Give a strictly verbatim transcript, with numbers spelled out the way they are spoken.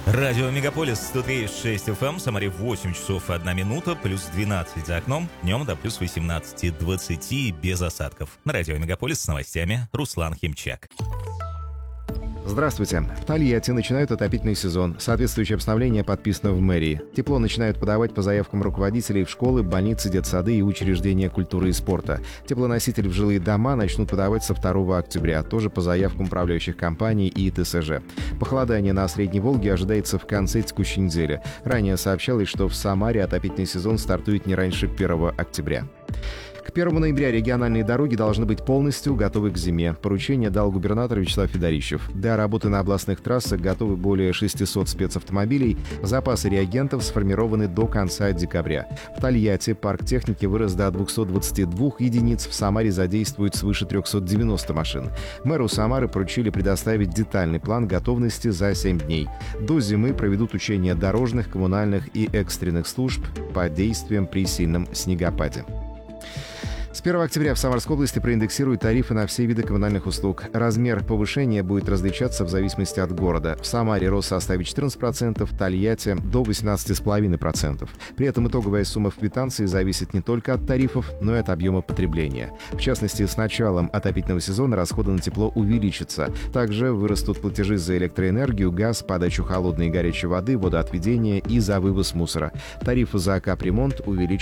Радио Мегаполис сто три и шесть эф эм, в Самаре восемь часов одна минута, плюс двенадцать за окном, днем до плюс восемнадцать двадцать без осадков. На Радио Мегаполис с новостями Руслан Химчак. Здравствуйте. В Тольятти начинают отопительный сезон. Соответствующее постановление подписано в мэрии. Тепло начинают подавать по заявкам руководителей в школы, больницы, детсады и учреждения культуры и спорта. Теплоносители в жилые дома начнут подавать со второго октября, тоже по заявкам управляющих компаний и тэ эс жэ. Похолодание на Средней Волге ожидается в конце текущей недели. Ранее сообщалось, что в Самаре отопительный сезон стартует не раньше первого октября. К первому ноября региональные дороги должны быть полностью готовы к зиме. Поручение дал губернатор Вячеслав Федорищев. Для работы на областных трассах готовы более шестисот спецавтомобилей. Запасы реагентов сформированы до конца декабря. В Тольятти парк техники вырос до двухсот двадцати двух единиц. В Самаре задействуют свыше трехсот девяноста машин. Мэру Самары поручили предоставить детальный план готовности за семь дней. До зимы проведут учения дорожных, коммунальных и экстренных служб по действиям при сильном снегопаде. С первого октября в Самарской области проиндексируют тарифы на все виды коммунальных услуг. Размер повышения будет различаться в зависимости от города. В Самаре рост составит четырнадцать процентов, в Тольятти – до восемнадцати целых пяти десятых процента. При этом итоговая сумма в квитанции зависит не только от тарифов, но и от объема потребления. В частности, с началом отопительного сезона расходы на тепло увеличатся. Также вырастут платежи за электроэнергию, газ, подачу холодной и горячей воды, водоотведение и за вывоз мусора. Тарифы за капремонт увеличатся